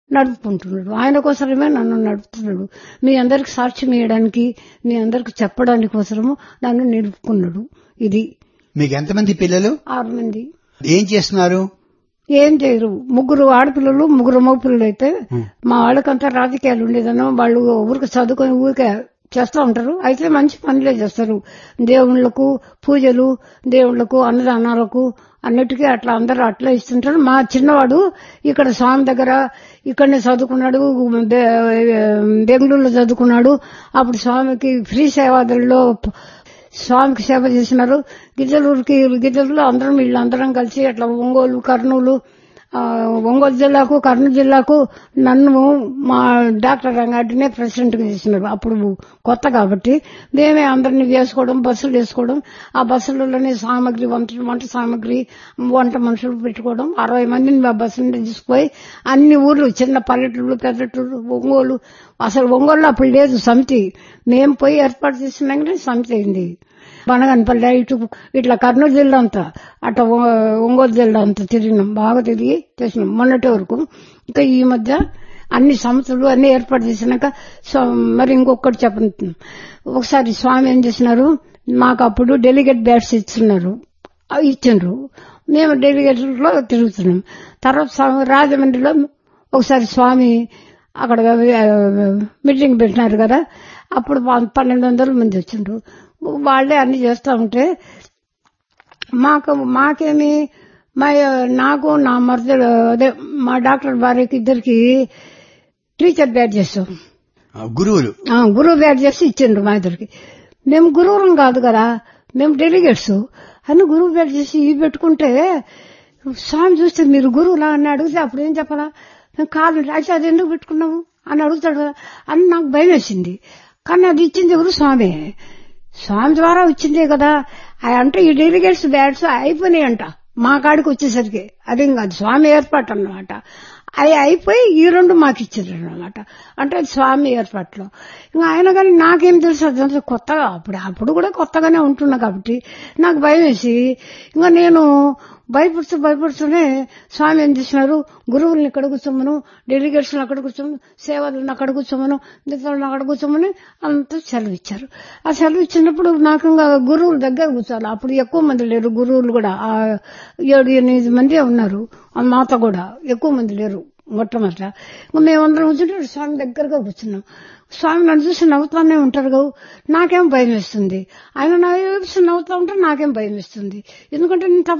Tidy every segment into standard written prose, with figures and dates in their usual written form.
నడుపుకుంటున్నాడు. ఆయన కోసమే నన్ను నడుపుతున్నాడు. మీ అందరికి సాక్ష్యం ఇవ్వడానికి, మీ అందరికి చెప్పడానికి కోసము నన్ను నిలుపుకున్నాడు. ఇది. మీకు ఎంతమంది పిల్లలు? 6 మంది. ఏం చేస్తున్నారు? ఏం చేయరు. 3 ఆడపిల్లలు, 3 మగపిల్లలు. అయితే మా వాళ్ళకంతా రాజకీయాలు ఉండేదనో వాళ్ళు ఊరికి చదువుకొని ఊరికే చేస్తూ ఉంటారు. అయితే మంచి పనులే చేస్తారు. దేవుళ్లకు పూజలు, దేవుళ్లకు అన్నదానాలకు అన్నిటికీ అట్లా అందరూ అట్లా ఇస్తుంటారు. మా చిన్నవాడు ఇక్కడ స్వామి దగ్గర ఇక్కడనే చదువుకున్నాడు, బెంగళూరులో చదువుకున్నాడు. అప్పుడు స్వామికి ఫ్రీ సేవాదల్లో స్వామికి సేవ చేసినారు. గిద్దలూరులో వీళ్ళందరం కలిసి అట్లా ఒంగోలు, కర్నూలు, ఒంగోలు జిల్లాకు, కర్నూలు జిల్లాకు నన్ను మా డాక్టర్ రంగారెడ్డినే ప్రెసిడెంట్ గా చేసినారు. అప్పుడు కొత్త కాబట్టి మేమే అందరినీ వేసుకోవడం, బస్సులు వేసుకోవడం, ఆ బస్సులలోనే సామాగ్రి, వంట సామాగ్రి, వంట మనుషులు పెట్టుకోవడం. 60 మందిని మా బస్సు నుండి తీసుకుపోయి అన్ని ఊర్లు, చిన్న పల్లెటూళ్ళు, పెద్దటూళ్ళు, ఒంగోలు. అసలు ఒంగోలులో అప్పుడు లేదు సమితి. మేము పోయి ఏర్పాటు చేసినాకనే సమితి అయింది. బనగనపల్లి ఇట్లా కర్నూలు జిల్లా అంతా, అట్లా ఒంగోలు జిల్లా అంతా తిరిగినాం. బాగా తిరిగి చేసినాం మొన్నటి వరకు. ఇంకా ఈ మధ్య అన్ని సంస్థలు అన్ని ఏర్పాటు చేసినాక మరి ఇంకొకటి చెప్పను. ఒకసారి స్వామి ఏం చేసినారు, మాకు అప్పుడు డెలిగేట్ బ్యాట్స్ ఇచ్చిండ్రు. మేము డెలిగేట్ లో తిరుగుతున్నాం. తర్వాత రాజమండ్రిలో ఒకసారి స్వామి అక్కడ మీటింగ్ పెట్టినారు కదా, అప్పుడు 1200 మంది వచ్చిండ్రు. వాళ్లే అన్ని చేస్తా ఉంటే మాకేమి నాకు నా మరదలు అదే మా డాక్టర్ భార్యకి ఇద్దరికి టీచర్ బ్యాడ్ చేస్తాం, గురువు బ్యాడ్ చేసి ఇచ్చిండ్రు మా ఇద్దరికి. మేము గురువులం కాదు కదా, మేము డెలిగేట్స్ అని గురువు బ్యాడ్ చేసి ఇవి పెట్టుకుంటే స్వామి చూస్తే మీరు గురువులా అని అడిగితే అప్పుడు ఏం చెప్పాలా, మేము కాదు అయితే అది ఎందుకు పెట్టుకున్నాము అని అడుగుతాడు అని నాకు భయం వేసింది. కానీ అది ఇచ్చింది ఎవరు? స్వామి. స్వామి ద్వారా వచ్చిందే కదా. అంటే ఈ డెలిగేట్స్ బ్యాడ్స్ అయిపోయినాయంట మా కాడికి వచ్చేసరికి. అదేం కాదు, స్వామి ఏర్పాటు అన్నమాట. అవి అయిపోయి ఈ 2 మాకు ఇచ్చారు అన్నమాట. అంటే అది స్వామి ఏర్పాట్లో. ఇంకా ఆయన కానీ నాకేం తెలుసు, అదంతా కొత్తగా అప్పుడు కూడా కొత్తగానే ఉంటున్నా కాబట్టి నాకు భయం వేసి ఇంకా నేను భయపడుతూనే స్వామి ఏం చేసినారు, గురువుల్ని ఇక్కడ కూర్చోమను, డెలిగేట్స్ అక్కడ కూర్చోమను, సేవలను అక్కడ కూర్చోమను, మిగతాలను అక్కడ కూర్చోమని అంతా సెలవు ఇచ్చారు. ఆ సెలవు ఇచ్చినప్పుడు నాకు ఇంకా గురువుల దగ్గర కూర్చోాలి. అప్పుడు ఎక్కువ మంది లేరు గురువులు కూడా, 7-8 మంది ఉన్నారు. మాతో కూడా ఎక్కువ మంది లేరు మొట్టమొదట. మేమందరం కూర్చుంటే స్వామి దగ్గరగా కూర్చున్నాం. స్వామి నన్ను చూసి నవ్వుతానే ఉంటారు కదా, నాకేం భయం వేస్తుంది. ఆయన నా చూసి నవ్వుతా ఉంటే నాకేం భయం వేస్తుంది. ఎందుకంటే నేను తప్పు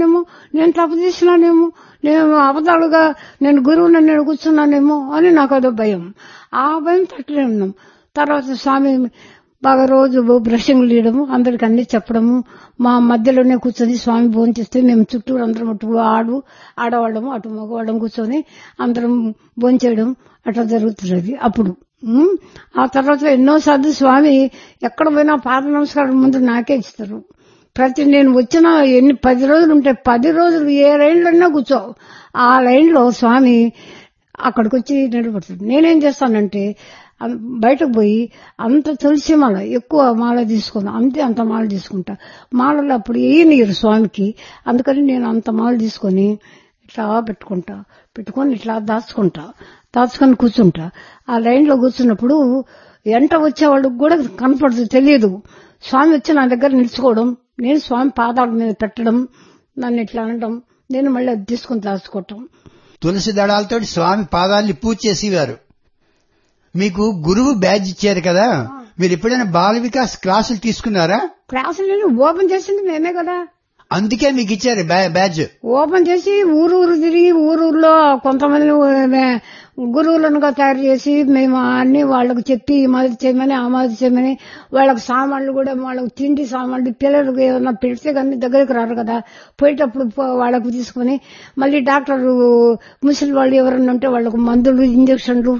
చేసినానేమో, నేను అబద్ధాలుగా నేను గురువుని నేను కూర్చున్నానేమో అని నాకు అదో భయం. ఆ భయం తట్లే ఉన్నాం. తర్వాత స్వామి బాగా రోజు బ్రషింగ్ తీయడము, అందరికి అన్ని చెప్పడము, మా మధ్యలోనే కూర్చొని స్వామి భోంచేస్తే మేము చుట్టూరు అందరం అటు ఆడవాళ్ళము అటు మగవాళ్ళం కూర్చొని అందరం భోంచేయడం అట్లా జరుగుతున్నది అప్పుడు. ఆ తర్వాత ఎన్నోసార్లు స్వామి ఎక్కడ పోయినా పాద నమస్కారం ముందు నాకే ఇస్తారు. నేను వచ్చిన 10 రోజులు ఉంటే 10 రోజులు ఏ లైన్లోనే కూర్చో, ఆ లైన్లో స్వామి అక్కడికి వచ్చి నిలబడుతుంది. నేనేం చేస్తానంటే బయటకు పోయి అంత తులసి మాల ఎక్కువ మాల తీసుకున్నా, అంత మాల తీసుకుంటా. మాలలో అప్పుడు నీరు స్వామికి, అందుకని నేను అంత మాల తీసుకొని ఇట్లా పెట్టుకొని ఇట్లా దాచుకొని కూర్చుంటా. ఆ లైన్ లో కూర్చున్నప్పుడు ఎంట వచ్చేవాళ్ళకి కూడా కనపడదు, తెలియదు. స్వామి వచ్చి నా దగ్గర నిలుచుకోవడం, నేను స్వామి పాదాల మీద పెట్టడం, నన్ను ఇట్లా అనడం, నేను మళ్ళీ అది తీసుకుని దాచుకోవటం. తులసి దళాలతో స్వామి పాదాలని పూజ చేసేవారు. మీకు గురువు బ్యాడ్జ్ ఇచ్చారు కదా, మీరు ఎప్పుడైనా బాల వికాస్ క్లాసులు తీసుకున్నారా? క్లాసులు ఓపెన్ చేసింది మేమే కదా, అందుకే మీకు ఇచ్చారు బ్యాడ్జ్. ఓపెన్ చేసి ఊరు తిరిగి ఊరూరులో కొంతమంది గురువులను తయారు చేసి మేము అన్ని వాళ్ళకు చెప్పి ఈ మాదిరి చేయమని ఆ మాదిరి చేయమని, వాళ్ళకు సామాన్లు కూడా, వాళ్ళకు తిండి సామాన్లు, పిల్లలకు ఏదన్నా పెడితే కానీ దగ్గరికి రారు కదా, పోయేటప్పుడు వాళ్ళకు తీసుకుని మళ్ళీ డాక్టర్ ముసలి వాళ్ళు ఎవరన్నా ఉంటే వాళ్ళకు మందులు ఇంజక్షన్లు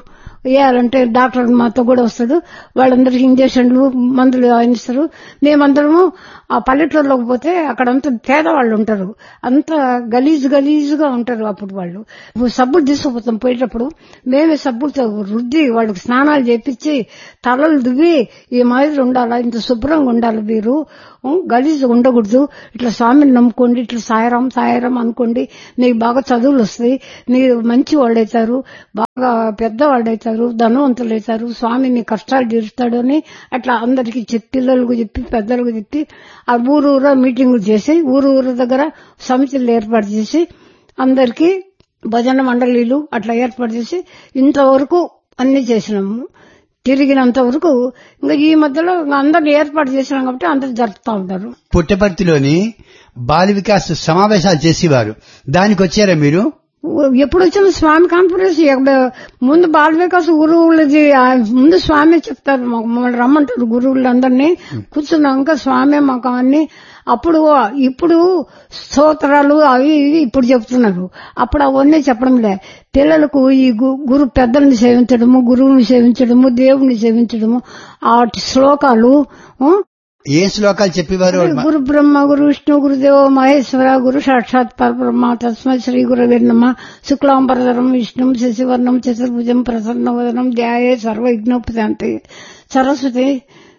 వేయాలంటే డాక్టర్ మాతో కూడా వస్తాడు. వాళ్ళందరికీ ఇంజక్షన్లు మందులు ఇస్తారు. మేమందరము ఆ పల్లెటూరులోకి పోతే అక్కడంతా పేదవాళ్ళు ఉంటారు, అంత గలీజుగా ఉంటారు. అప్పుడు వాళ్ళు సబ్బులు తీసుకుపోతాం, పోయేటప్పుడు మేమే సబ్బులతో రుద్ది వాళ్ళకి స్నానాలు చేపించి తలలు దువ్వి ఈ మాదిరి ఉండాలా, ఇంత శుభ్రంగా ఉండాలి, మీరు గలీజు ఉండకూడదు, ఇట్లా స్వామిని నమ్ముకోండి, ఇట్లా సాయరం అనుకోండి, నీకు బాగా చదువులు వస్తాయి, నీకు మంచి వాళ్ళు అవుతారు, బాగా పెద్దవాళ్ళు అవుతారు, ధనవంతులు అవుతారు, స్వామి నీ కష్టాలు తీరుస్తాడు అని అట్లా అందరికి చెప్పి, పిల్లలకు చెప్పి, పెద్దలకు చెప్పి ఆ ఊరూరా మీటింగులు చేసి ఊరు దగ్గర సమితులు ఏర్పాటు చేసి అందరికీ భజన మండలీలు అట్లా ఏర్పాటు చేసి ఇంతవరకు అన్ని చేసినాము. తిరిగినంత వరకు ఇంకా ఈ మధ్యలో అందరిని ఏర్పాటు చేసినాం కాబట్టి అందరు జరుపుతా ఉంటారు. పుట్టపర్తిలోని బాల వికాస్ సమావేశాలు చేసేవారు, దానికి వచ్చారా మీరు? ఎప్పుడు వచ్చిన స్వామి కాన్ఫరెన్స్ ముందు బాల వికాస్ గురువులది ముందు స్వామి చెప్తారు, మమ్మల్ని రమ్మంటారు గురువులందరినీ. కూర్చున్నాక స్వామి మాకు అన్ని ఇప్పుడు స్తోత్రాలు అవి ఇప్పుడు చెప్తున్నారు, అప్పుడు అవన్నీ చెప్పడం లే. పిల్లలకు ఈ గురు పెద్దల్ని సేవించడము, గురువుని సేవించడము, దేవుణ్ణి సేవించడము, ఆ శ్లోకాలు. ఏ శ్లోకాలు చెప్పేవారు? గురు బ్రహ్మ గురు విష్ణు గురుదేవ మహేశ్వర గురు సాక్షాత్ పరబ్రహ్మ తస్మై శ్రీ గురవే నమః. శుక్లాంబరధరం విష్ణుం శశివర్ణం చతుర్భుజం ప్రసన్నవదనం ధ్యాయే సర్వవిఘ్నోపశాంతయే. సరస్వతి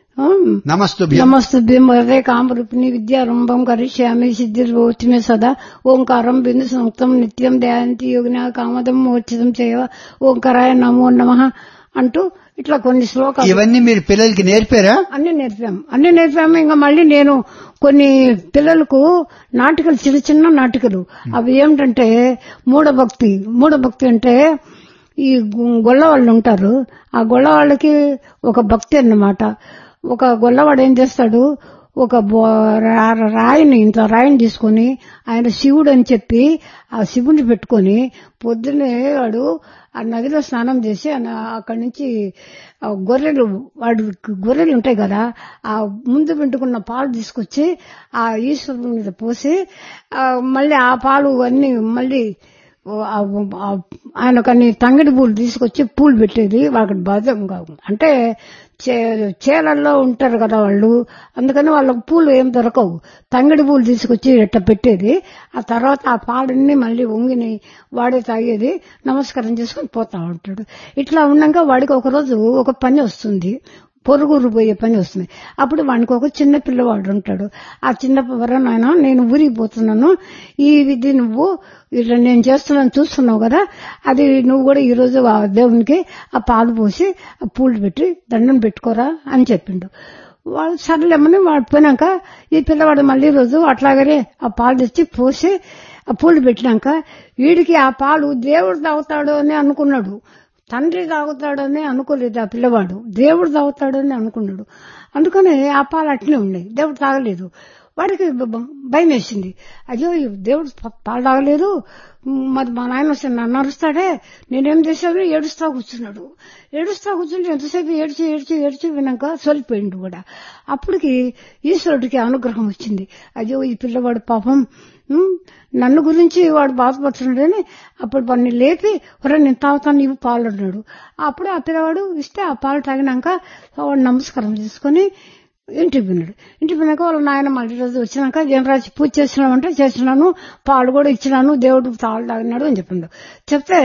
నమస్తుభ్యం వరదే కామరూపిణి విద్యారంభం కరిష్యామి సిద్ధిర్భవతి మే సదా. ఓంకారం బిందు సంయుక్తం నిత్యం ధ్యాయంతి యోగినా కామదం మోక్షదం చేయవ. ఓంకారాయ నమో నమః అంటూ ఇట్లా కొన్ని శ్లోకాలు. ఇవన్నీ మీరు పిల్లలకి నేర్పారా? అన్ని నేర్పాము. ఇంకా మళ్ళీ నేను కొన్ని పిల్లలకు నాటికలు, చిన్న నాటికలు, అవి ఏమిటంటే మూఢభక్తి అంటే ఈ గొల్లవాళ్ళు ఉంటారు, ఆ గొల్లవాళ్ళకి ఒక భక్తి అన్నమాట. ఒక గొల్లవాడు ఏం చేస్తాడు, ఒక రాయిని తీసుకొని ఆయన శివుడు అని చెప్పి ఆ శివుని పెట్టుకొని పొద్దున్నే వాడు ఆ నదిలో స్నానం చేసి అక్కడి నుంచి గొర్రెలు ఉంటాయి కదా, ఆ ముందు పెట్టుకున్న పాలు తీసుకొచ్చి ఆ ఈశ్వరుని మీద పోసి మళ్ళీ ఆ పాలు అన్ని మళ్ళీ ఆయనకన్ని తంగిడి పూలు తీసుకొచ్చి పూలు పెట్టేది. వాళ్ళకి బాధ్యంగా అంటే చేలల్లో ఉంటారు కదా వాళ్ళు, అందుకని వాళ్ళకి పూలు ఏం దొరకవు, తంగిడి పూలు తీసుకొచ్చి ఎట్ట పెట్టేది. ఆ తర్వాత ఆ పాలన్నీ మళ్ళీ వంగిని వాడే తాగేది, నమస్కారం చేసుకుని పోతా ఉంటాడు. ఇట్లా ఉన్నాక వాడికి ఒకరోజు ఒక పని వస్తుంది, పొరుగురు పోయే పని వస్తుంది. అప్పుడు వానికి ఒక చిన్న పిల్లవాడు ఉంటాడు. ఆ చిన్న నాయన నేను ఊరికి పోతున్నాను, ఇది నువ్వు ఇట్లా నేను చేస్తున్నాను చూస్తున్నావు కదా, అది నువ్వు కూడా ఈరోజు ఆ దేవునికి ఆ పాలు పోసి ఆ పూలు పెట్టి దండం పెట్టుకోరా అని చెప్పిండు. వాళ్ళు సర్లేమని వాడు పోయినాక ఈ పిల్లవాడు మళ్ళీ రోజు అట్లాగనే ఆ పాలు తెచ్చి పోసి ఆ పూలు పెట్టినాక వీడికి ఆ పాలు దేవుడు తాగుతాడు అని అనుకున్నాడు, తండ్రి తాగుతాడని అనుకోలేదు. ఆ పిల్లవాడు దేవుడు తాగుతాడని అనుకున్నాడు. అందుకని ఆ పాలు అట్లనే ఉన్నాయి, దేవుడు తాగలేదు. వాడికి భయం వేసింది, అయ్యో దేవుడు పాలు తాగలేదు, మరి మా నాయన వస్తే నన్ను అరుస్తాడే, నేనేం చేశాను, ఏడుస్తా కూర్చుంటే ఎంతసేపు ఏడ్చి వినాక సొలిపోయిండు కూడా. అప్పటికి ఈశ్వరుడికి అనుగ్రహం వచ్చింది, అయ్యో ఈ పిల్లవాడు పాపం నన్ను గురించి వాడు బాధపడుతున్నాడని అప్పుడు వాడిని లేపి నేను తాగుతాను ఇవి పాలు అన్నాడు. అప్పుడు ఆ పిల్లవాడు ఇస్తే ఆ పాలు తాగినాక వాడు నమస్కారం చేసుకుని ఇంటికి పోయినాక వాళ్ళ నాయన మళ్ళీ రోజు వచ్చినాక జనరాజు పూజ చేసినామంటే చేసినాను, పాలు కూడా ఇచ్చినాను, దేవుడు పాలు తాగినాడు అని చెప్పిండు. చెప్తే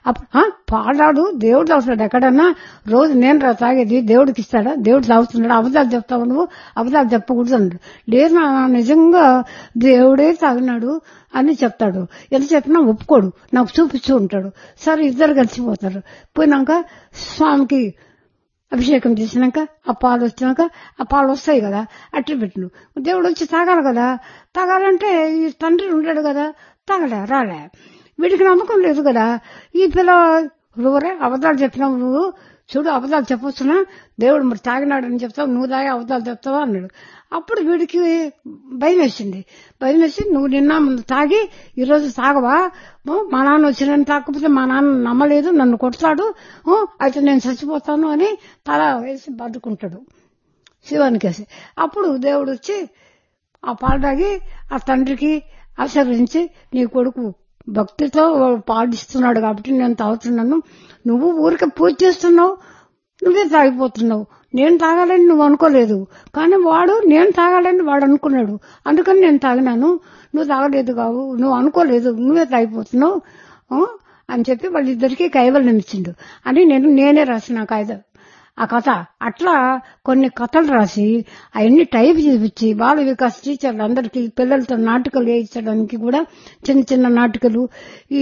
పాడాడు దేవుడు తాగుతాడు ఎక్కడన్నా, రోజు నేను తాగేది దేవుడికి ఇస్తాడా, దేవుడు తాగుతున్నాడు, అబద్ధాలు చెప్తావు నువ్వు, అబద్ధాలు చెప్పకూడదు అన్నాడు. లేదు నా నిజంగా దేవుడే తాగినాడు అని చెప్తాడు, ఎంత చెప్పినా ఒప్పుకోడు, నాకు చూపిస్తూ ఉంటాడు. సరే ఇద్దరు కలిసిపోతారు. పోయినాక స్వామికి అభిషేకం చేసినాక ఆ పాలు వచ్చినాక ఆ పాలు వస్తాయి కదా, అట్లు పెట్టిను. దేవుడు వచ్చి తాగాలి కదా, తాగాలంటే ఈ తండ్రి ఉంటాడు కదా, రాలే. వీడికి నమ్మకం లేదు కదా. ఈ పిల్ల అబద్ధాలు చెప్పినావు నువ్వు, చూడు అబద్ధాలు చెప్పొచ్చునా, దేవుడు మరి తాగినాడని చెప్తావు, నువ్వు తాగి అబద్ధాలు చెప్తావా అన్నాడు. అప్పుడు వీడికి భయం వేసి నువ్వు నిన్న తాగి ఈరోజు తాగవా, మా నాన్న వచ్చి నన్ను తాకపోతే మా నాన్న నమ్మలేదు, నన్ను కొడతాడు, అయితే నేను చచ్చిపోతాను అని తల వేసి బతుకుంటాడు శివానికి వేసి. అప్పుడు దేవుడు వచ్చి ఆ పాలు తాగి ఆ తండ్రికి ఆశీర్వదించి నీ కొడుకు భక్తితో పాటిస్తున్నాడు కాబట్టి నేను తాగుతున్నాను. నువ్వు ఊరికే పూజ చేస్తున్నావు, నువ్వే తాగిపోతున్నావు. నేను తాగాలని నువ్వు అనుకోలేదు, కానీ వాడు నేను తాగాలని వాడు అనుకున్నాడు, అందుకని నేను తాగినాను. నువ్వు తాగలేదు కావు, నువ్వు అనుకోలేదు, నువ్వే తాగిపోతున్నావు అని చెప్పి వాళ్ళిద్దరికీ కైవల్యం ఇచ్చిండు అని నేనే రాసిన ఆ కథ. అట్లా కొన్ని కథలు రాసి అవన్నీ టైప్ చేపించి బాల వికాస్ టీచర్లు అందరికీ పిల్లలతో నాటకాలు వేయించడానికి కూడా చిన్న చిన్న నాటకాలు. ఈ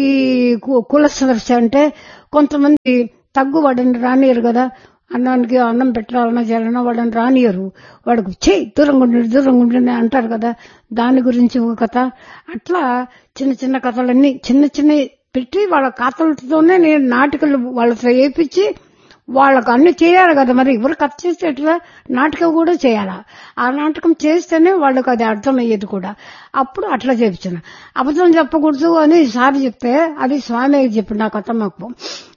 కులసదర్శ అంటే కొంతమంది తగ్గు వాడిని రానియరు కదా, అన్నానికి అన్నం పెట్టాలన్నా చేయాలన్నా వాడిని రానియరు, వాడికి చెయ్యి దూరంగా ఉండి అంటారు కదా, దాని గురించి ఒక కథ. అట్లా చిన్న చిన్న కథలన్నీ చిన్న చిన్న పెట్టి వాళ్ళ కథలతోనే నేను నాటకాలు వాళ్ళతో వేయించి వాళ్ళకు అన్ని చేయాలి కదా. మరి ఎవరు కథ చేస్తే ఎట్లా నాటకం కూడా చేయాలా, ఆ నాటకం చేస్తేనే వాళ్ళకు అది అర్థమయ్యేది కూడా. అప్పుడు అట్లా చేయించిన. అబద్ధం చెప్పకూడదు అని సార్ చెప్తే అది స్వామి చెప్పి నా కథ మాకు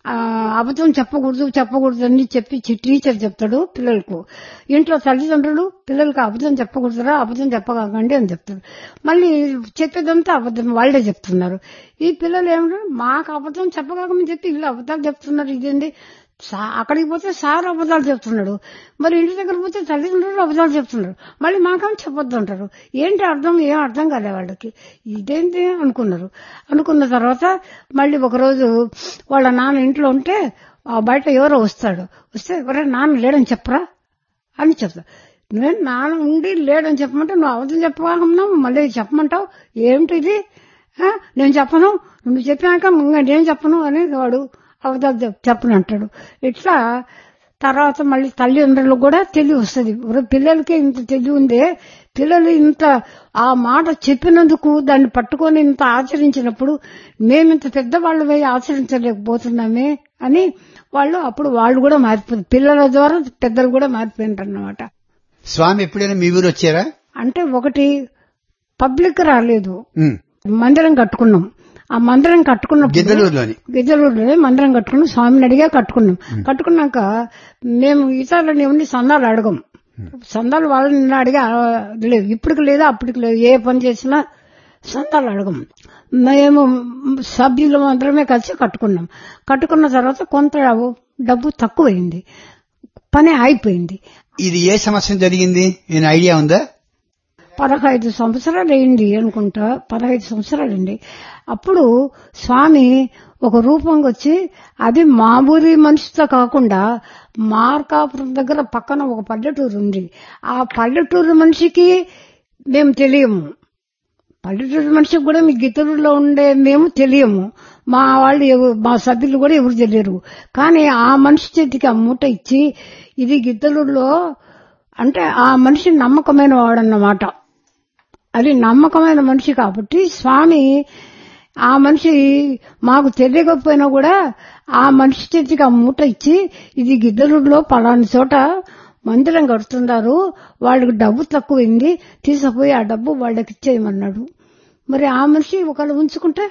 అబద్ధం చెప్పకూడదు అని చెప్పి టీచర్ చెప్తాడు పిల్లలకు. ఇంట్లో తల్లిదండ్రులు పిల్లలకు అబద్ధం చెప్పకూడదురా, అబద్ధం చెప్పకండి అని చెప్తారు. మళ్ళీ చెప్పేదంతా అబద్ధం వాళ్ళే చెప్తున్నారు. ఈ పిల్లలు ఏమంటారు, మాకు అబద్ధం చెప్పకమని చెప్పి వీళ్ళు అబద్ధాలు చెప్తున్నారు, ఇదేంటి. అక్కడికి పోతే సార్ అబద్ధాలు చెప్తున్నాడు, మరి ఇంటి దగ్గర పోతే తల్లిదండ్రులు అబద్ధాలు చెప్తున్నారు, మళ్ళీ మాకేం చెప్పొద్దు అంటారు. ఏంటి ఏం అర్థం కాలే వాళ్ళకి, ఇదేంటి అనుకున్న తర్వాత మళ్ళీ ఒకరోజు వాళ్ళ నాన్న ఇంట్లో ఉంటే బయట ఎవరో వస్తే ఎవరైనా నాన్న లేడని చెప్పరా అని చెప్తా. నేను నాన్న ఉండి లేడని చెప్పమంటే నువ్వు అబద్ధం చెప్పమన్నావు, మళ్ళీ చెప్పమంటావు, ఏమిటిది, నేను చెప్పను, నువ్వు చెప్పాక నేను చెప్పను అని వాడు అబద్ధాలు చెప్పను అంటాడు. ఇట్లా తర్వాత మళ్ళీ తల్లిదండ్రులు కూడా తెలివి వస్తుంది. పిల్లలకి ఇంత తెలివి ఉందే, పిల్లలు ఇంత ఆ మాట చెప్పినందుకు దాన్ని పట్టుకొని ఇంత ఆచరించినప్పుడు మేమింత పెద్దవాళ్ళమై ఆచరించలేకపోతున్నామే అని అప్పుడు వాళ్ళు కూడా మారిపోయింది. పిల్లల ద్వారా పెద్దలు కూడా మారిపోయినారు అన్నమాట. స్వామి ఎప్పుడైనా మీ ఊరు వచ్చారా? అంటే ఒకటి పబ్లిక్ రాలేదు, మందిరం కట్టుకున్నాం. ఆ మందిరం కట్టుకున్నప్పుడు గిద్దలూరులోనే మందిరం కట్టుకున్నాం. స్వామిని అడిగా కట్టుకున్నాక మేము ఇతరులని ఎవరిని సందాలు అడగం. సందాలు వాళ్ళని అడిగా లేదు, ఇప్పటికి లేదు అప్పటికి లేదు, ఏ పని చేసినా సందాలు అడగం. మేము సభ్యులు మాత్రమే కలిసి కట్టుకున్న తర్వాత కొంత డబ్బు తక్కువైంది, పని అయిపోయింది. ఇది ఏ సంవత్సరం జరిగింది, నేను ఐడియా ఉందా? 15 సంవత్సరాలు అయింది అనుకుంటా, 15 సంవత్సరాలండి. అప్పుడు స్వామి ఒక రూపంగా వచ్చి, అది మామూలు మనిషితో కాకుండా మార్కాపురం దగ్గర పక్కన ఒక పల్లెటూరు ఉంది. ఆ పల్లెటూరు మనిషికి మేము తెలియము, పల్లెటూరు మనిషికి కూడా మీ గిత్తలూరులో ఉండే మేము తెలియము, మా మా సభ్యులు కూడా ఎవరు తెలియరు. కానీ ఆ మనిషి చేతికి ఆ మూట ఇచ్చి, ఇది గిత్తలూరులో అంటే ఆ మనిషి నమ్మకమైన వాడన్నమాట. అది నమ్మకమైన మనిషి కాబట్టి స్వామి ఆ మనిషి మాకు తెలియకపోయినా కూడా ఆ మనిషి చేతికి ఆ మూట ఇచ్చి, ఇది గిద్దలూరులో పలాని చోట మందిరం కడుతున్నారు, వాళ్ళకి డబ్బు తక్కువైంది, తీసుకుపోయి ఆ డబ్బు వాళ్ళకి ఇచ్చేయమన్నాడు. మరి ఆ మనిషి ఒకళ్ళు ఉంచుకుంటే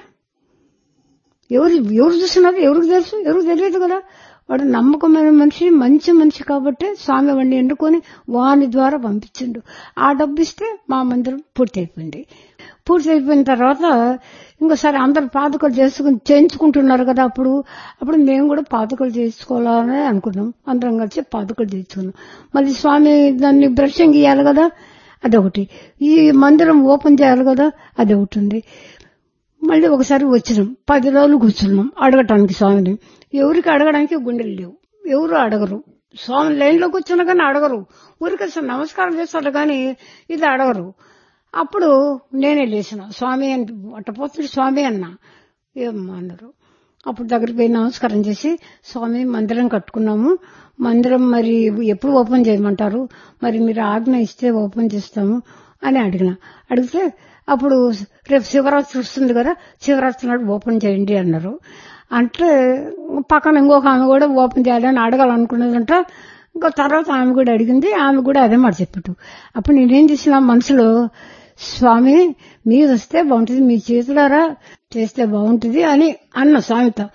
ఎవరు చూస్తున్నారు, ఎవరికి తెలుసు, ఎవరికి తెలియదు కదా. వాడు నమ్మకమైన మనిషి, మంచి మనిషి కాబట్టి స్వామి వాడిని ఎన్నుకొని వాని ద్వారా పంపించిండు. ఆ డబ్బు ఇస్తే మా మందిరం పూర్తి అయిపోయిన తర్వాత ఇంకోసారి అందరు పాదుకలు చేయించుకుంటున్నారు కదా. అప్పుడు మేము కూడా పాదుకలు చేసుకోవాలని అనుకున్నాం. అందరం కలిసి పాదుకలు చేయించుకున్నాం. మళ్ళీ స్వామి దాన్ని బ్రషింగ్ ఇవ్వాలి కదా, అదొకటి. ఈ మందిరం ఓపెన్ చేయాలి కదా, అదొకటి ఉంది. మళ్ళీ ఒకసారి వచ్చినాం, 10 రోజులు కూర్చున్నాం అడగటానికి స్వామిని. ఎవరికి అడగడానికి గుండెలు లేవు, ఎవరు అడగరు. స్వామి లైన్లో కూర్చున్నా కానీ అడగరు, ఊరికి నమస్కారం చేస్తారు కానీ ఇది అడగరు. అప్పుడు నేనే లేచిన, స్వామి అట్టపోతుంది స్వామి అన్నా. ఏమన్నా అన్నారు. అప్పుడు దగ్గరికి పోయి నమస్కారం చేసి, స్వామి మందిరం కట్టుకున్నాము, మందిరం మరి ఎప్పుడు ఓపెన్ చేయమంటారు, మరి మీరు ఆజ్ఞ ఇస్తే ఓపెన్ చేస్తాము అని అడిగితే అప్పుడు రేపు శివరాత్రి వస్తుంది కదా, శివరాత్రి నాడు ఓపెన్ చేయండి అన్నారు. అంటే పక్కన ఇంకొక ఆమె కూడా ఓపెన్ చేయాలని అడగాలనుకున్నదంట. ఇంకా తర్వాత ఆమె కూడా అడిగింది, ఆమె కూడా అదే మాట చెప్పట్టు. అప్పుడు నేనేం చేసిన మనసులో, స్వామి మీరు వస్తే బాగుంటుంది, మీ చేతులారా చేస్తే బాగుంటుంది అని అన్న.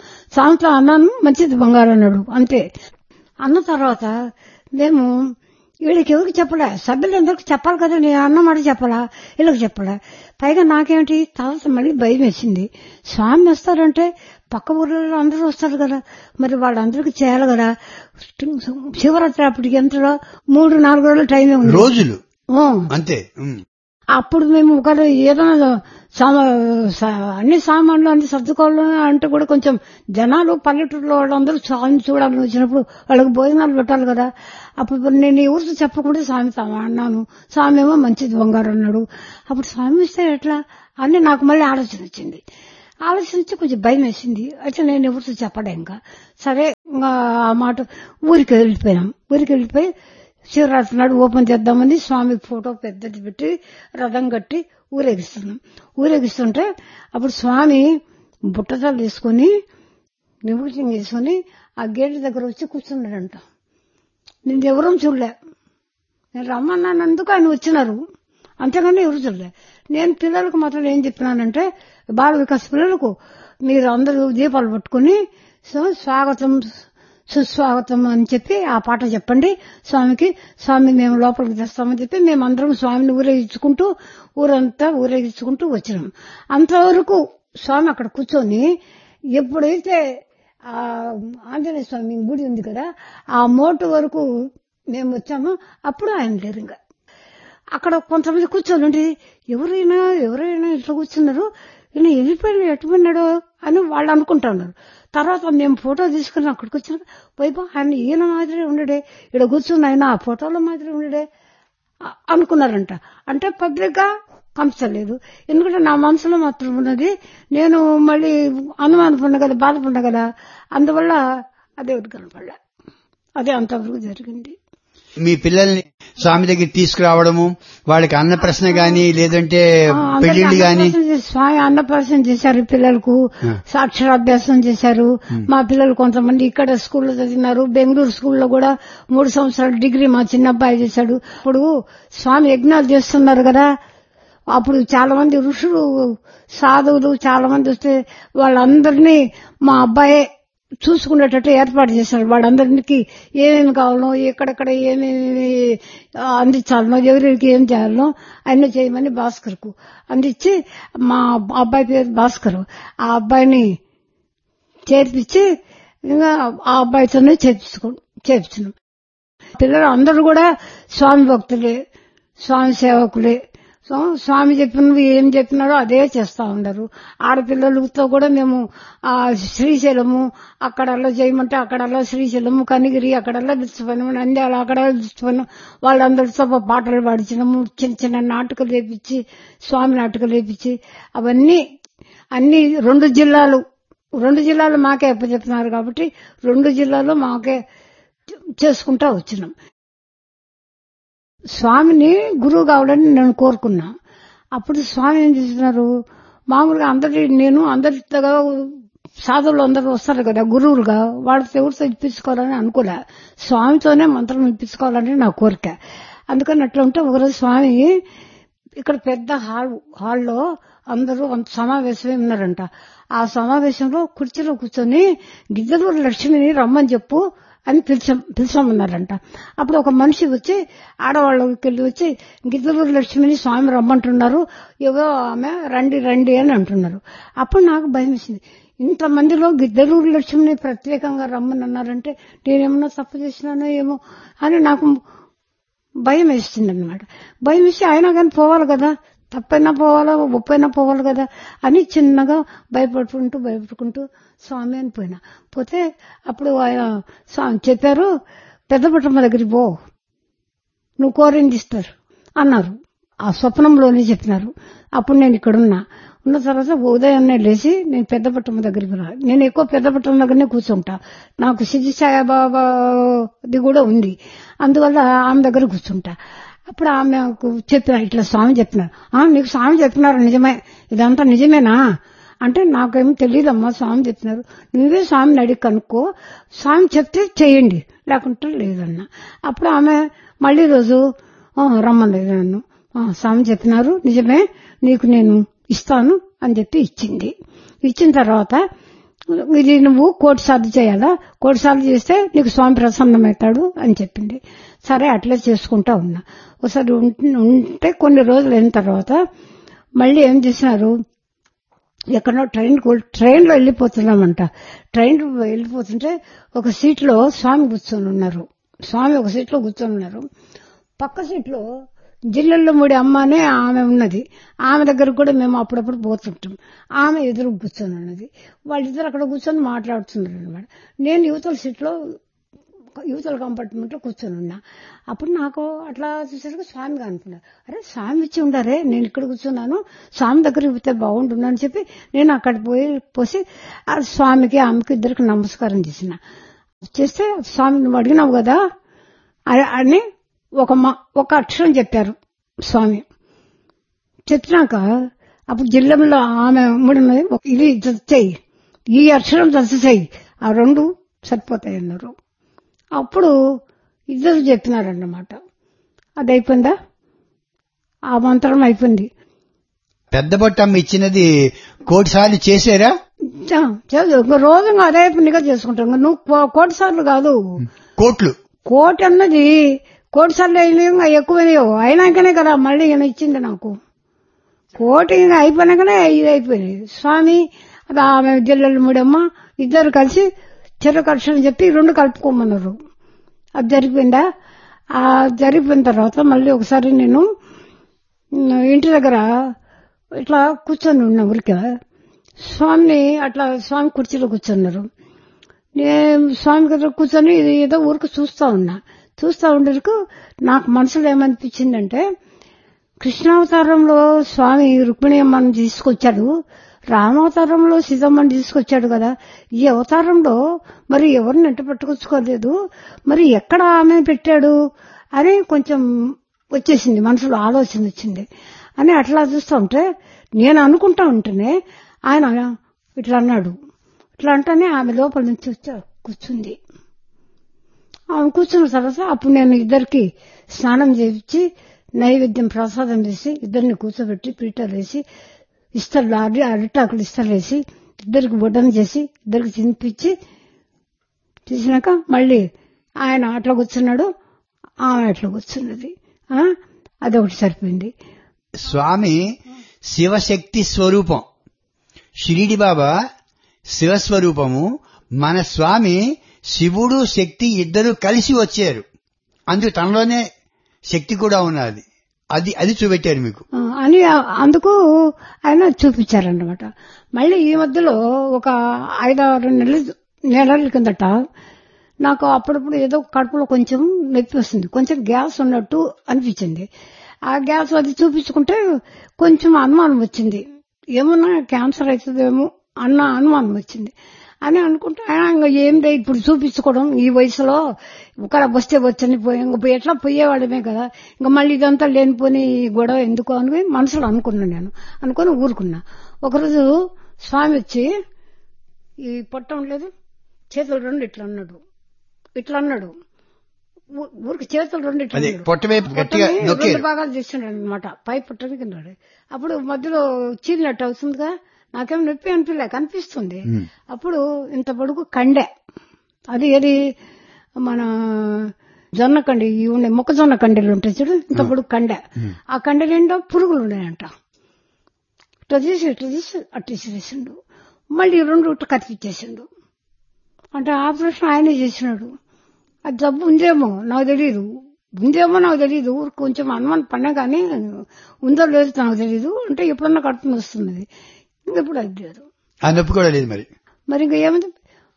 స్వామితో అన్నాను, మంచిది బంగారు అన్నాడు. అంతే. అన్న తర్వాత మేము వీళ్ళకి ఎవరికి చెప్పలే, సభ్యులందరికి చెప్పాలి కదా, నేను అన్నమాట చెప్పాలా, వీళ్ళకి చెప్పలే. పైగా నాకేమిటి తర్వాత మళ్ళీ భయం వేసింది. స్వామి వస్తారంటే పక్క ఊళ్ళో అందరూ వస్తారు కదా, మరి వాళ్ళందరికీ చేయాలి కదా. శివరాత్రి అప్పటికి ఎంతలో 3-4 రోజులు టైమే ఉంది, రోజులు అంతే. అప్పుడు మేము ఒక ఏదైనా అన్ని సామాన్లు అన్ని సర్దుకోవాలి అంటే కూడా కొంచెం జనాలు పల్లెటూరులో వాళ్ళందరూ స్వామిని చూడాలని వచ్చినప్పుడు వాళ్ళకి భోజనాలు పెట్టాలి కదా. అప్పుడు నేను ఎవరితో చెప్పకుండా స్వామి అన్నాను. స్వామి ఏమో మంచిది బంగారు అన్నాడు. అప్పుడు స్వామి వస్తే ఎట్లా అని నాకు మళ్ళీ ఆలోచన వచ్చింది. ఆలోచించి కొంచెం భయం వేసింది. అయితే నేను ఎవరితో చెప్పడా ఇంకా. సరే ఆ మాట ఊరికి వెళ్ళిపోయాం. ఊరికి వెళ్ళిపోయి శివరాత్రి నాడు ఓపెన్ చేద్దామని స్వామి ఫోటో పెద్దది పెట్టి రథం కట్టి ఊరేగిస్తున్నాం. ఊరేగిస్తుంటే అప్పుడు స్వామి బుట్టతలు తీసుకుని నివృత్తం చేసుకుని ఆ గేట్ దగ్గర వచ్చి కూర్చున్నాడంట. నేను ఎవరూ చూడలే, నేను రమ్మన్నానందుకు ఆయన వచ్చినారు, అంతేగాని ఎవరు చూడలే. నేను పిల్లలకు మాత్రం ఏం చెప్పినానంటే, బాల వికాస్ పిల్లలకు మీరు అందరూ దీపాలు పట్టుకుని స్వాగతం సుస్వాగతం అని చెప్పి ఆ పాట చెప్పండి స్వామికి, స్వామి మేము లోపలికి తెస్తామని చెప్పి మేమందరం స్వామిని ఊరేగించుకుంటూ ఊరంతా ఊరేగించుకుంటూ వచ్చినాం. అంతవరకు స్వామి అక్కడ కూర్చొని ఎప్పుడైతే ఆ ఆంజనేయ స్వామి గుడి ఉంది కదా, ఆ మోటు వరకు మేము వచ్చామో అప్పుడు ఆయన లేరు. ఇంకా అక్కడ కొంతమంది కూర్చొని ఉండి ఎవరైనా ఇట్లా కూర్చున్నారు, ఈయన వెళ్ళిపోయినా ఎట్టుపోయినాడో అని వాళ్ళు అనుకుంటున్నారు. తర్వాత మేము ఫోటో తీసుకుని అక్కడికి వచ్చిన వైపు ఆయన ఈయన మాదిరి ఉండడే, ఇక్కడ కూర్చుని ఆయన ఆ ఫోటోలో మాదిరి ఉండడే అనుకున్నారంట. అంటే పబ్లిక్ గా పంచలేదు, ఎందుకంటే నా మనసులో మాత్రం ఉన్నది. నేను మళ్ళీ అనుమానపడిన కదా, బాధపడినా కదా, అందువల్ల అదే కనపడలే. అదే అంతవరకు జరిగింది. మీ పిల్లల్ని స్వామి దగ్గర తీసుకురావడము, వాళ్ళకి అన్నప్రశ్న గాని లేదంటే పెళ్లిళ్ళు గాని? స్వామి అన్నప్రశ్న చేశారు, పిల్లలకు అక్షరాభ్యాసం చేశారు. మా పిల్లలు కొంతమంది ఇక్కడ స్కూల్లో చదివినారు, బెంగళూరు స్కూల్లో కూడా 3 సంవత్సరాలు డిగ్రీ మా చిన్న అబ్బాయి చేశాడు. ఇప్పుడు స్వామి యజ్ఞాలు చేస్తున్నారు కదా, అప్పుడు చాలా మంది ఋషులు సాధువులు చాలా మంది వస్తే వాళ్ళందరినీ మా అబ్బాయే చూసుకునేటట్టు ఏర్పాటు చేశారు. వాళ్ళందరికీ ఏమేమి కావాలనో, ఎక్కడెక్కడ ఏమేమి అందించాలనో, ఎవరికి ఏం చేయాలనో అన్నీ చేయమని భాస్కర్కు అందించి, మా అబ్బాయి పేరు భాస్కర్, ఆ అబ్బాయిని చేర్పించి ఇంకా ఆ అబ్బాయితోనే చేర్పించినాం. పిల్లలు అందరూ కూడా స్వామి భక్తులే, స్వామి సేవకులే. సో స్వామి చెప్పినవి ఏం చెప్పినారో అదే చేస్తా ఉన్నారు. ఆడపిల్లలతో కూడా మేము శ్రీశైలము అక్కడల్లా చేయమంటే అక్కడల్లా శ్రీశైలము, కనిగిరి అక్కడల్లా తీసుకుపోయినాము, నంద్యాల అక్కడ తీసుకుపోయినాం. వాళ్ళందరితో పాటలు పాడించినాము, చిన్న చిన్న నాటకాలు వేపించి, స్వామి నాటకాలు వేపించి, అవన్నీ అన్ని 2 జిల్లాలు మాకే అప్పచెప్తున్నారు కాబట్టి 2 జిల్లాలు మాకే చేసుకుంటా వచ్చినాం. స్వామిని గురువు కావాలని నేను కోరుకున్నా. అప్పుడు స్వామి ఏం చేస్తున్నారు, మామూలుగా అందరితో సాధువులు అందరూ వస్తారు కదా గురువులుగా, వాళ్ళతో ఎవరితో ఇప్పించుకోవాలని అనుకోలే, స్వామితోనే మంత్రం ఇప్పించుకోవాలని నా కోరిక. అందుకని అట్లా ఉంటే ఒకరోజు స్వామి ఇక్కడ పెద్ద హాల్లో అందరూ సమావేశమే ఉన్నారంట. ఆ సమావేశంలో కుర్చీలో కూర్చొని గిద్దలూరు లక్ష్మిని రమ్మని చెప్పు అని పిలిచామన్నారంట. అప్పుడు ఒక మనిషి వచ్చి ఆడవాళ్ళకి వచ్చి గిద్దలూరు లక్ష్మిని స్వామి రమ్మంటున్నారు, ఏవో ఆమె రండి అని అంటున్నారు. అప్పుడు నాకు భయం వేసింది, ఇంతమందిలో గిద్దలూరు లక్ష్మిని ప్రత్యేకంగా రమ్మని అన్నారంటే నేనేమన్నా తప్పు చేసినానో ఏమో అని నాకు భయం వేస్తుంది అనమాట. భయం వేసి అయినా కానీ పోవాలి కదా, తప్పైనా పోవాలా ఒప్పైనా పోవాలి కదా అని చిన్నగా భయపడుకుంటూ స్వామి అని పోతే అప్పుడు ఆయన స్వామి చెప్పారు, పెద్దపట్టమ్మ దగ్గరికి పో, నువ్వు కోరింది ఇస్తారు అన్నారు. ఆ స్వప్నంలోనే చెప్పినారు. అప్పుడు నేను ఇక్కడ ఉన్న తర్వాత ఉదయాన్నే లేచి నేను పెద్దపట్టమ్మ దగ్గరికి రా. నేను ఎక్కువ పెద్దపట్టమ్మ దగ్గరనే కూర్చుంటా, నాకు సిద్ధి సాయిబాబాది కూడా ఉంది, అందువల్ల ఆమె దగ్గర కూర్చుంటా. అప్పుడు ఆమెకు చెప్పిన ఇట్లా స్వామి చెప్పినారు. నీకు స్వామి చెప్పినారు నిజమే, ఇదంతా నిజమేనా అంటే నాకేం తెలియదమ్మా, స్వామి చెప్పినారు, నువ్వే స్వామిని అడిగి కనుక్కో, స్వామి చెప్తే చెయ్యండి లేకుంటే లేదన్నా. అప్పుడు ఆమె మళ్లీ రోజు రమ్మలేదు నన్ను, స్వామి చెప్పినారు నిజమే, నీకు నేను ఇస్తాను అని చెప్పి ఇచ్చింది. ఇచ్చిన తర్వాత ఇది నువ్వు 1 కోటి సార్లు చేయాలా, 1 కోటి సార్లు చేస్తే నీకు స్వామి ప్రసన్నమవుతాడు అని చెప్పింది. సరే అట్లే చేసుకుంటా ఉన్నా. ఒకసారి ఉంటే కొన్ని రోజులు అయిన తర్వాత మళ్ళీ ఏం చేసినారు, ఎక్కడో ట్రైన్లో వెళ్ళిపోతున్నామంట. ట్రైన్ వెళ్ళిపోతుంటే ఒక సీట్లో స్వామి కూర్చొని ఉన్నారు. స్వామి ఒక సీట్లో కూర్చొని ఉన్నారు. పక్క సీట్లో జిల్లెల్లో ముడి అమ్మ అనే ఆమె ఉన్నది. ఆమె దగ్గర కూడా మేము అప్పుడప్పుడు పోతుంటాం. ఆమె ఎదురు కూర్చొని ఉన్నది. వాళ్ళిద్దరు అక్కడ కూర్చొని మాట్లాడుతున్నారు అనమాట. నేను యువతల కంపార్ట్మెంట్ లో కూర్చొని ఉన్నా. అప్పుడు నాకు అట్లా చూసేసరికి స్వామిగా అనుకున్నా, అరే స్వామి ఇచ్చి ఉండారే, నేను ఇక్కడ కూర్చున్నాను, స్వామి దగ్గరికి పోతే బాగుంటుంది అని చెప్పి నేను అక్కడ పోసి ఆ స్వామికి ఆమెకి ఇద్దరికి నమస్కారం చేస్తే స్వామి నువ్వు అడిగినావు కదా అని ఒక అక్షరం చెప్పారు స్వామి. చెప్పినాక అప్పుడు జిల్లంలో ఆమె ముడినది, ఇది చెయ్యి, ఈ అక్షరం చెయ్యి, ఆ 2 సరిపోతాయి అన్నారు. అప్పుడు ఇద్దరు చెప్పినారన్నమాట. అది అయిపోయిందా, ఆ మంత్రం అయిపోయింది. పెద్ద బొట్టమ్మ ఇచ్చినది 1 కోటి సార్లు చేశారా? రోజు అదే పనిగా చేసుకుంటాం. నువ్వు 1 కోటి సార్లు కాదు, కోటి అన్నది 1 కోటి సార్లు అయినా ఎక్కువైనాయో అయినాకనే కదా మళ్ళీ ఈయన ఇచ్చింది నాకు. 1 కోటి అయిపోయినాకనే ఇది అయిపోయినాయి. స్వామి అది ఆమె జిల్లెల ముడమ్మ ఇద్దరు కలిసి చెరకర్షణ చెప్పి 2 కలుపుకోమన్నారు. అది జరిగిపోయిందా. ఆ జరిగిపోయిన తర్వాత మళ్ళీ ఒకసారి నేను ఇంటి దగ్గర ఇట్లా కూర్చొని ఉన్నా ఊరికే. స్వామిని అట్లా స్వామి కుర్చీలో కూర్చున్నారు. నేను స్వామి దగ్గర కూర్చొని ఏదో ఊరికి చూస్తా ఉండేందుకు నాకు మనసులో ఏమనిపించిందంటే, కృష్ణావతారంలో స్వామి రుక్మిణి అమ్మని తీసుకొచ్చాడు, రామావతారంలో సీతమ్మని తీసుకొచ్చాడు కదా, ఈ అవతారంలో మరి ఎవరిని ఎంట పట్టుకొచ్చుకోలేదు, మరి ఎక్కడ ఆమె పెట్టాడు అని కొంచెం వచ్చేసింది, మనసులో ఆలోచన వచ్చింది. అని అట్లా చూస్తూ ఉంటే నేను అనుకుంటా ఉంటేనే ఆయన ఇట్లా అన్నాడు. ఇట్లా అంటేనే ఆమె లోపల నుంచి కూర్చుంది. ఆమె కూర్చున్న తర్వాత అప్పుడు నేను ఇద్దరికి స్నానం చేయించి నైవేద్యం ప్రసాదం చేసి ఇద్దరిని కూర్చోబెట్టి పీటలు వేసి ఇస్తర్లు అరిటాకులు ఇస్తర్లు వేసి ఇద్దరికి బొడ్డన చేసి ఇద్దరికి తినిపించి తీసినాక మళ్ళీ ఆయన అట్లా కూర్చున్నాడు, ఆమె అట్లా కూర్చున్నది. అదొకటి సరిపోయింది. స్వామి శివశక్తి స్వరూపం, షిరిడి బాబా శివస్వరూపము, మన స్వామి శివుడు శక్తి ఇద్దరు కలిసి వచ్చారు. అందుకు తనలోనే శక్తి కూడా ఉన్నది. అది చూపెట్టారు మీకు అని అందుకు ఆయన చూపించారన్నమాట. మళ్ళీ ఈ మధ్యలో ఒక 5-6 నెలల కిందట నాకు అప్పుడప్పుడు ఏదో కడుపులో కొంచెం నొప్పి వస్తుంది, కొంచెం గ్యాస్ ఉన్నట్టు అనిపించింది. ఆ గ్యాస్ అది చూపించుకుంటే కొంచెం అనుమానం వచ్చింది, ఏమన్నా క్యాన్సర్ అవుతుందేమో అన్న అనుమానం వచ్చింది. అని అనుకుంటే ఆయన ఏందే ఇప్పుడు చూపించుకోవడం ఈ వయసులో, ఒక వస్తే వచ్చని ఎట్లా పోయేవాడమే కదా, ఇంకా మళ్ళీ ఇదంతా లేనిపోని గొడవ ఎందుకు అని మనసులో అనుకున్నాను. నేను అనుకుని ఊరుకున్నా. ఒకరోజు స్వామి వచ్చి ఈ పొట్టం లేదు చేతులు 2 ఇట్లా అన్నాడు, ఊరికి చేతులు 2 ఇట్లా 2 భాగాలు చేస్తున్నాడు అనమాట, పై పుట్టని కింద. అప్పుడు మధ్యలో చీలినట్టు అవుతుందిగా, నాకేం నొప్పి కనిపిస్తుంది. అప్పుడు ఇంత పొడుగు కండె, అది ఏది మన జొన్న కండి ఉన్నాయి, మొక్కజొన్న కండెలు ఉంటాయి చూడు, ఇంత పొడుగు కండె. ఆ కండె నిండా పురుగులు ఉన్నాయంట. ఇట్లా తీసి అట్టేసేసిండు. మళ్ళీ 2 ఇట్లా కత్తిచ్చేసిండు. అంటే ఆపరేషన్ ఆయనే చేసినాడు. అది జబ్బు ఉందేమో నాకు తెలియదు, ఊరికి కొంచెం అనుమానం పడినా కానీ ఉందో లేదు నాకు తెలీదు. అంటే ఎప్పుడన్నా కడుపుని వస్తున్నది, ఇంకెప్పుడు అది లేదు, ఆ నొప్పి కూడా లేదు. మరి ఇంకా ఏమైంది.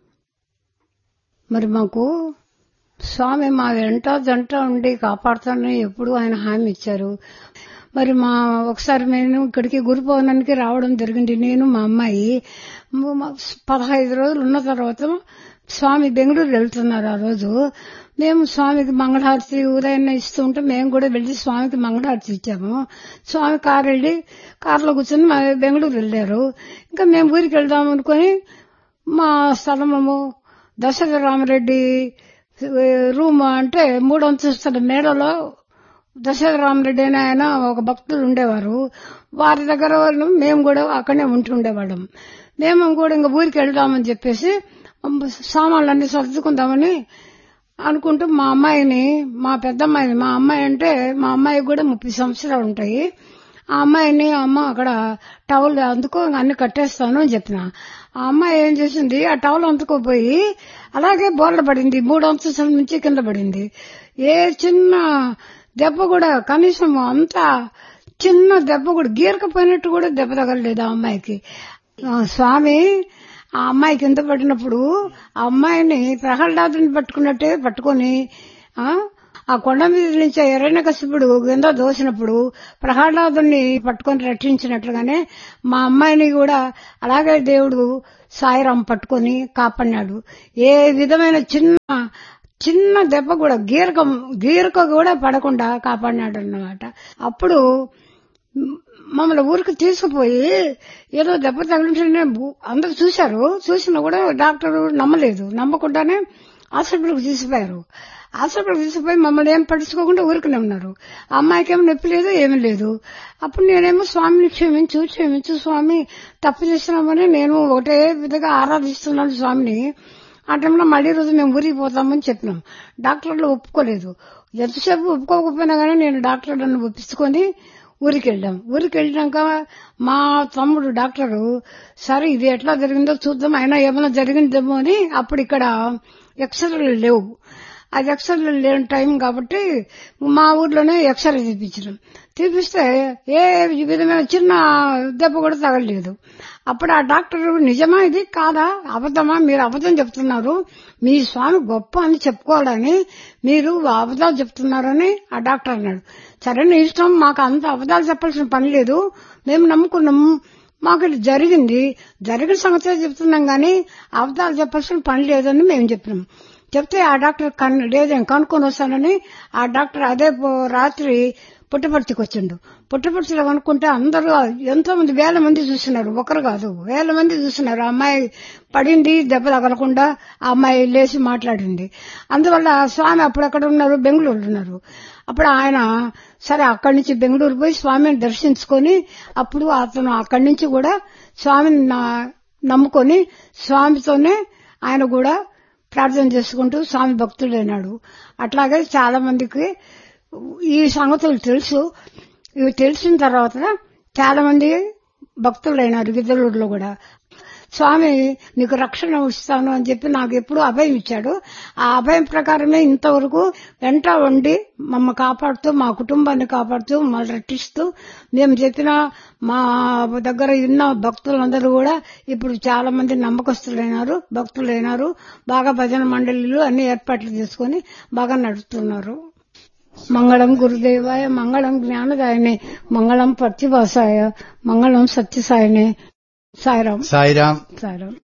మరి మాకు స్వామి మా వెంట జంట ఉండి కాపాడుతానని ఎప్పుడు ఆయన హామీ ఇచ్చారు. మరి ఒకసారి నేను ఇక్కడికి గురు పౌర్ణమికి రావడం జరిగింది. నేను మా అమ్మాయి 15 రోజులు ఉన్న తర్వాత స్వామి బెంగళూరు వెళ్తున్నారు. ఆ రోజు మేము స్వామికి మంగళహారతి ఉదయాన్నే ఇస్తూ ఉంటే మేము కూడా వెళ్లి స్వామికి మంగళహారతి ఇచ్చాము. స్వామి కారులో కూర్చొని బెంగళూరు వెళ్లారు. ఇంకా మేము ఊరికి వెళ్దాం అనుకుని మా స్థలము దశరథ రామరెడ్డి రూమ్ అంటే 3 అంతస్తుల మేడలో దశరథ రామరెడ్డి అని ఆయన ఒక భక్తులు ఉండేవారు. వారి దగ్గర మేము కూడా అక్కడనే ఉంటుండేవాళ్ళం. మేము కూడా ఇంకా ఊరికి వెళ్దామని చెప్పేసి సామాన్లన్నీ సర్దుకుందామని అనుకుంటూ మా అమ్మాయిని, మా పెద్దమ్మాయిని, మా అమ్మాయి అంటే మా అమ్మాయికి కూడా 30 సంవత్సరాలు ఉంటాయి, ఆ అమ్మాయిని అమ్మ అక్కడ టవల్ అందుకో అన్ని కట్టేస్తాను అని చెప్పిన. ఆ అమ్మాయి ఏం చేసింది, ఆ టవల్ అందుకోపోయి అలాగే బోర్ల పడింది. 3 అంతస్తుల నుంచి కింద పడింది. ఏ చిన్న దెబ్బ కూడా, కనీసం అంత చిన్న దెబ్బ కూడా, గీరకపోయినట్టు కూడా దెబ్బ తగలలేదు ఆ అమ్మాయికి. స్వామి ఆ అమ్మాయి కింద పడినప్పుడు ఆ అమ్మాయిని ప్రహ్లాదుని పట్టుకున్నట్టే పట్టుకుని ఆ కొండ మీద నుంచి హిరణ్యకశిపుడు కింద దోసినప్పుడు ప్రహ్లాదుని పట్టుకొని రక్షించినట్లుగానే మా అమ్మాయిని కూడా అలాగే దేవుడు సాయిరాం పట్టుకొని కాపాడినాడు. ఏ విధమైన చిన్న దెబ్బ కూడా, గీరక కూడా పడకుండా కాపాడినాడు అన్నమాట. అప్పుడు మమ్మల్ని ఊరికి తీసుకుపోయి ఏదో దెబ్బ తగిలింటే అందరూ చూశారు. చూసినా కూడా డాక్టర్ నమ్మలేదు. నమ్మకుండానే హాస్పిటల్కి తీసుకుపోయారు. హాస్పిటల్కి తీసుకుపోయి మమ్మల్ని ఏం పట్టించుకోకుండా ఊరికనే ఉన్నారు. ఆ అమ్మాయికి ఏమి నొప్పి లేదు, ఏమీ లేదు. అప్పుడు నేనేమో స్వామిని క్షమించు స్వామి, తప్పు చేస్తున్నామని నేను ఒకటే విధంగా ఆరాధిస్తున్నాను స్వామిని. ఆ టైంలో మళ్ళీ రోజు మేము ఊరికి పోతామని చెప్పినాం. డాక్టర్లు ఒప్పుకోలేదు. ఎంతసేపు ఒప్పుకోకపోయినా కానీ నేను డాక్టర్లను ఒప్పించుకొని ఊరికి వెళ్ళాం. ఊరికి వెళ్ళినాక మా తమ్ముడు డాక్టరు, సరే ఇది ఎట్లా జరిగిందో చూద్దాం, అయినా ఏమైనా జరిగిందేమో అని. అప్పుడు ఇక్కడ ఎక్స్రేలు లేవు. అది ఎక్స్రేలు లేని టైం కాబట్టి మా ఊర్లోనే ఎక్స్రే తీపిస్తే ఏ విధమైన చిన్న దెబ్బ కూడా తగలలేదు. అప్పుడు ఆ డాక్టర్, నిజమా ఇది కాదా, అబద్ధమా, మీరు అబద్ధం చెప్తున్నారు, మీ స్వామి గొప్ప అని చెప్పుకోవాలని మీరు అబద్ధాలు చెప్తున్నారని ఆ డాక్టర్ అన్నాడు. సరే నీ ఇష్టం, మాకు అంత అబద్ధాలు చెప్పాల్సిన పని లేదు, మేము నమ్ముకున్నాము, మాకు ఇది జరిగిన సంగతే చెప్తున్నాం గానీ అబద్ధాలు చెప్పాల్సిన పని లేదని మేము చెప్పినాం. చెప్తే ఆ డాక్టర్ లేదేం కనుక్కొని వస్తానని ఆ డాక్టర్ అదే రాత్రి పుట్టపర్తికి వచ్చిండు. పుట్టపర్తిలో కనుక్కుంటే అందరూ ఎంతో మంది, 1000 మంది చూస్తున్నారు. ఒకరు కాదు, 1000 మంది చూస్తున్నారు. ఆ అమ్మాయి పడింది, దెబ్బ తగలకుండా ఆ అమ్మాయి లేచి మాట్లాడింది. అందువల్ల స్వామి అప్పుడు అక్కడ ఉన్నారు, బెంగళూరు ఉన్నారు. అప్పుడు ఆయన సరే అక్కడి నుంచి బెంగళూరు పోయి స్వామిని దర్శించుకొని అప్పుడు అతను అక్కడి నుంచి కూడా స్వామిని నమ్ముకొని స్వామితోనే ఆయన కూడా ప్రార్థన చేసుకుంటూ స్వామి భక్తుడైనాడు. అట్లాగే చాలా మందికి ఈ సంగతులు తెలుసు. ఇవి తెలిసిన తర్వాత చాలా మంది భక్తులైనారు గిద్దలూరులో కూడా. స్వామి నీకు రక్షణ ఇస్తాను అని చెప్పి నాకు ఎప్పుడూ అభయం ఇచ్చాడు. ఆ అభయం ప్రకారమే ఇంతవరకు వెంట ఉండి మమ్మల్ని కాపాడుతూ, మా కుటుంబాన్ని కాపాడుతూ, మమ్మల్ని రక్షిస్తూ, మేము చెప్పిన మా దగ్గర ఉన్న భక్తులందరూ కూడా ఇప్పుడు చాలా మంది నమ్మకస్తులైనారు, భక్తులైనారు. బాగా భజన మండలిలు అన్ని ఏర్పాట్లు చేసుకుని బాగా నడుస్తున్నారు. మంగళం గురుదేవాయ, మంగళం జ్ఞానదాయనే, మంగళం పచ్చివాసాయ, మంగళం సత్యసాయనే. సాయిరాం.